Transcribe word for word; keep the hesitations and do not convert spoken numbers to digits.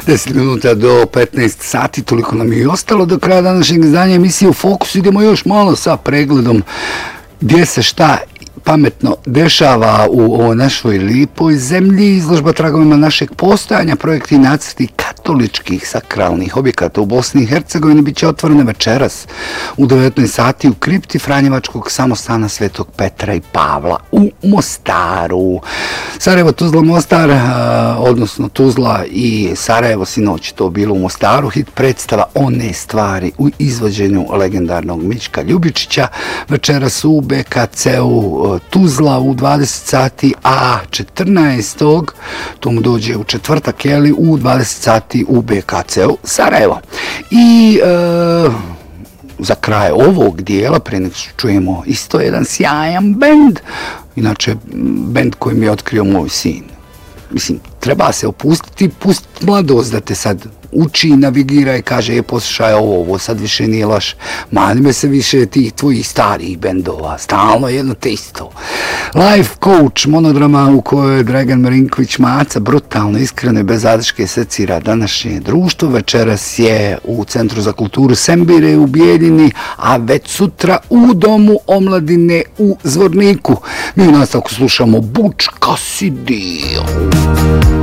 deset minuta do petnaest sati, toliko nam je i ostalo do kraja današnjeg izdanja emisije U Fokusu. Idemo još malo sa pregledom gdje se šta pametno dešava u ovoj našoj lijepoj zemlji. Izložba tragovima našeg postojanja, projekti i nacrti katoličkih sakralnih objekata u Bosni i Hercegovini bit će otvorene večeras u devetnaest sati u kripti Franjevačkog samostana Svetog Petra i Pavla u Mostaru. Sarajevo, Tuzla, Mostar, odnosno Tuzla i Sarajevo, sinoć to bilo u Mostaru, hit predstava One stvari u izvođenju legendarnog Mićka Ljubičića. Večeras u B K C-u Tuzla u dvadeset sati, a četrnaestog to mu dođe u četvrtak, jeli, u dvadeset sati u B K C-u Sarajevo. I e, za kraj ovog dijela, pre nek čujemo isto jedan sjajan bend, inače bend koji mi je otkrio moj sin. Mislim, treba se opustiti, pustiti mladost da te sad uči, navigira i kaže, je, poslušaj ovo, ovo sad više nije laš. Mani me se više tih tvojih starih bendova, stalno jedno te isto. Life Coach, monodrama u kojoj je Dragan Marinković Maca brutalno, iskreno i bez zadrške secira današnje društvo. Večeras je u Centru za kulturu Sembire u Bijeljini, a već sutra u Domu omladine u Zvorniku. Mi u nastavku slušamo Butch Cassidy.